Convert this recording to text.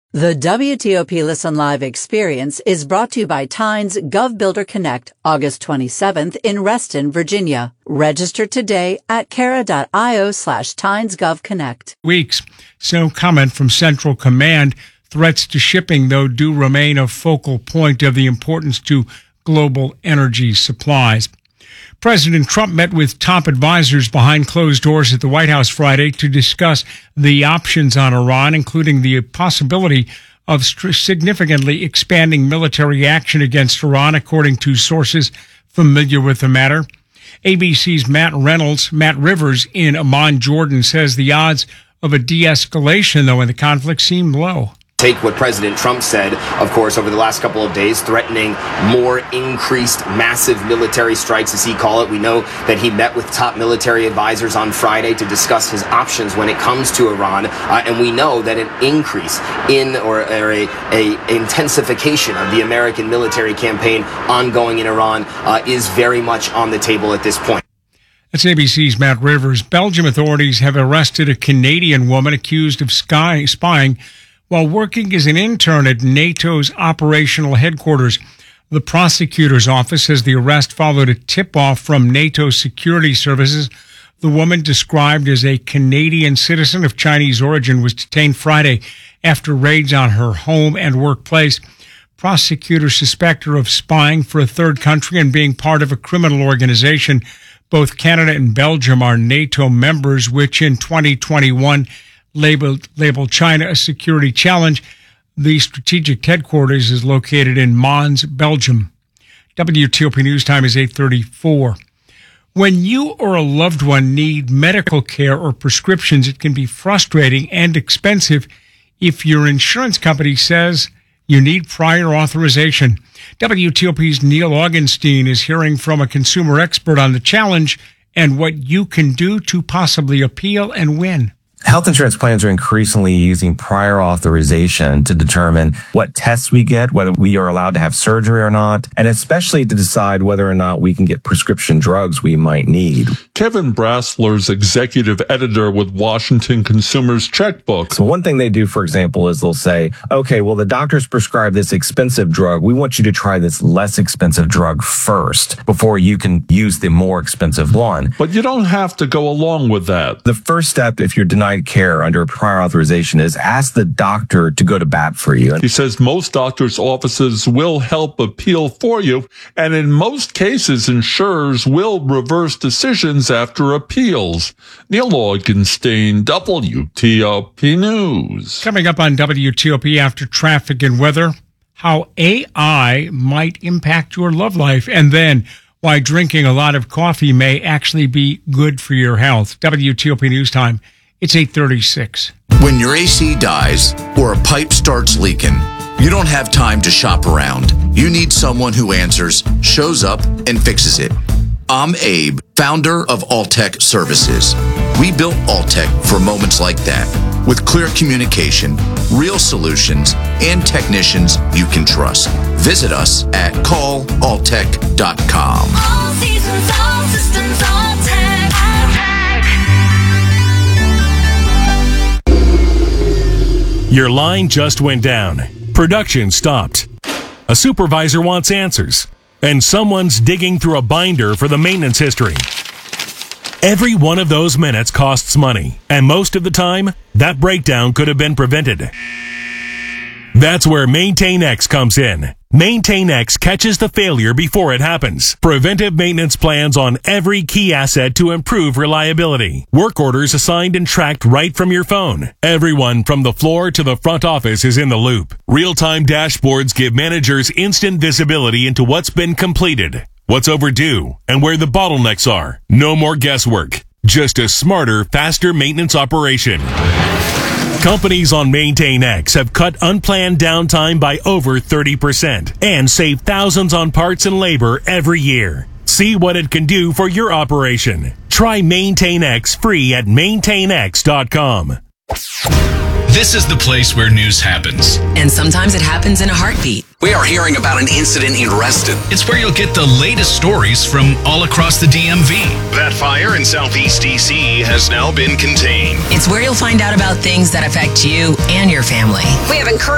The WTOP Listen Live experience is brought to you by Tynes GovBuilder Connect, August 27th in Reston, Virginia. Register today at Kara.io/TynesGovConnect. Weeks. So comment from Central Command. Threats to shipping, though, do remain a focal point of the importance to global energy supplies. President Trump met with top advisors behind closed doors at the White House Friday to discuss the options on Iran, including the possibility of significantly expanding military action against Iran, according to sources familiar with the matter. ABC's Matt Rivers in Amman, Jordan, says the odds of a de-escalation, though, in the conflict seem low. Take what President Trump said, of course, over the last couple of days, threatening more increased massive military strikes, as he called it. We know that he met with top military advisors on Friday to discuss his options when it comes to Iran. And we know that an increase in or a intensification of the American military campaign ongoing in Iran is very much on the table at this point. That's ABC's Matt Rivers. Belgium authorities have arrested a Canadian woman accused of spying while working as an intern at NATO's operational headquarters. The prosecutor's office says the arrest followed a tip-off from NATO security services. The woman, described as a Canadian citizen of Chinese origin, was detained Friday after raids on her home and workplace. Prosecutors suspect her of spying for a third country and being part of a criminal organization. Both Canada and Belgium are NATO members, which in 2021 labeled China a security challenge. The strategic headquarters is located in Mons, Belgium. WTOP News Time is 8:34. When you or a loved one need medical care or prescriptions, it can be frustrating and expensive if your insurance company says you need prior authorization. WTOP's Neil Augenstein is hearing from a consumer expert on the challenge and what you can do to possibly appeal and win. Health insurance plans are increasingly using prior authorization to determine what tests we get, whether we are allowed to have surgery or not, and especially to decide whether or not we can get prescription drugs we might need. Kevin Brassler's executive editor with Washington Consumers Checkbook. So one thing they do, for example, is they'll say, okay, well, the doctor's prescribed this expensive drug. We want you to try this less expensive drug first before you can use the more expensive one. But you don't have to go along with that. The first step, if you're denied care under prior authorization, is ask the doctor to go to bat for you. He says most doctors' offices will help appeal for you, and in most cases, insurers will reverse decisions after appeals. Neil Augenstein, WTOP News. Coming up on WTOP after traffic and weather, how AI might impact your love life, and then why drinking a lot of coffee may actually be good for your health. WTOP News Time. It's 8:36. When your AC dies or a pipe starts leaking, you don't have time to shop around. You need someone who answers, shows up, and fixes it. I'm Abe, founder of Alltech Services. We built Alltech for moments like that, with clear communication, real solutions, and technicians you can trust. Visit us at callalltech.com. All seasons, all systems, Alltech. Your line just went down. Production stopped. A supervisor wants answers. And someone's digging through a binder for the maintenance history. Every one of those minutes costs money. And most of the time, that breakdown could have been prevented. That's where MaintainX comes in. MaintainX catches the failure before it happens. Preventive maintenance plans on every key asset to improve reliability. Work orders assigned and tracked right from your phone. Everyone from the floor to the front office is in the loop. Real-time dashboards give managers instant visibility into what's been completed, what's overdue, and where the bottlenecks are. No more guesswork. Just a smarter, faster maintenance operation. Companies on MaintainX have cut unplanned downtime by over 30% and save thousands on parts and labor every year. See what it can do for your operation. Try MaintainX free at maintainx.com. This is the place where news happens. And sometimes it happens in a heartbeat. We are hearing about an incident in Reston. It's where you'll get the latest stories from all across the DMV. That fire in Southeast DC has now been contained. It's where you'll find out about things that affect you and your family. We have encouraged